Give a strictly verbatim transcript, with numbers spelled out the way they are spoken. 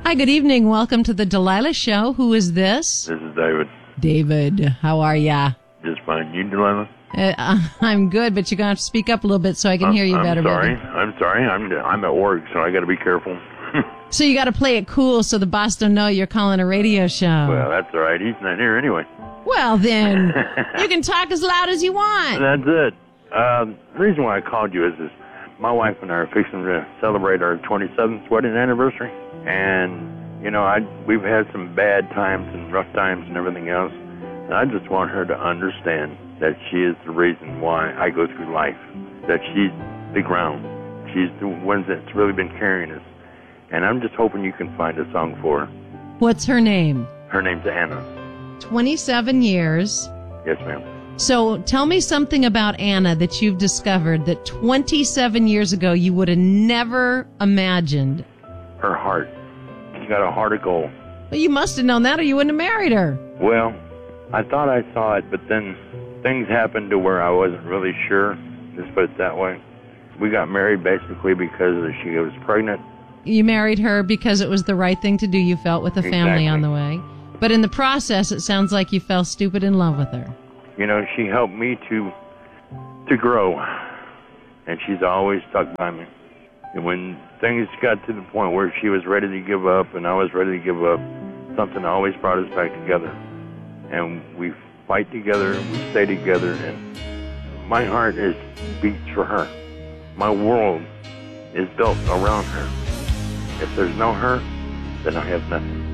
Hi, good evening. Welcome to the Delilah Show. Who is this? This is David. David, how are ya? Just fine. You, Delilah? Uh, I'm good, but you're going to have to speak up a little bit so I can hear you I'm better. Sorry. Baby. I'm sorry. I'm I'm at work, so I got to be careful. So you got to play it cool so the boss don't know you're calling a radio show. Well, that's all right. He's not here anyway. Well, then, you can talk as loud as you want. That's it. Um, the reason why I called you is this. My wife and I are fixing to celebrate our twenty-seventh wedding anniversary. And, you know, I we've had some bad times and rough times and everything else. And I just want her to understand that she is the reason why I go through life. That she's the ground. She's the one that's really been carrying us. And I'm just hoping you can find a song for her. What's her name? Her name's Anna. twenty-seven years. Yes, ma'am. So tell me something about Anna that you've discovered that twenty-seven years ago you would have never imagined. Her heart. She's got a heart of gold. Well, you must have known that or you wouldn't have married her. Well, I thought I saw it, but then things happened to where I wasn't really sure. Let's put it that way. We got married basically because she was pregnant. You married her because it was the right thing to do, you felt, with a family Exactly. on the way. But in the process, it sounds like you fell stupid in love with her. You know, she helped me to to grow, and she's always stuck by me. And when things got to the point where she was ready to give up and I was ready to give up, something always brought us back together. And we fight together, we stay together, and my heart is beats for her. My world is built around her. If there's no her, then I have nothing.